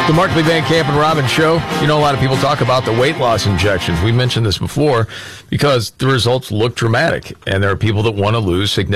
The Mark Lee Van Camp and Robbins Show. You know, a lot of people talk about the weight loss injections. We mentioned this before because the results look dramatic, and there are people that want to lose significant